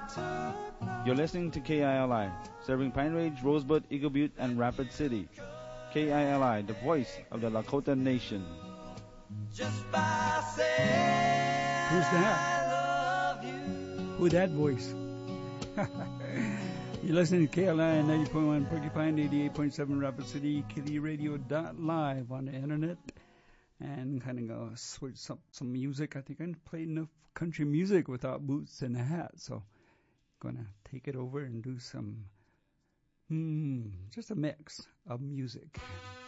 You're listening to KILI, serving Pine Ridge, Rosebud, Eagle Butte, and Rapid City. KILI, the voice of the Lakota Nation. Just by saying Who's that? I love you. Who that voice? You're listening to KLI 90.1 Porcupine, 88.7 Rapid City, KiliRadio.live on the internet. And kind of go switch some music. I think I can play enough country music without boots and a hat. So gonna take it over and do some, just a mix of music.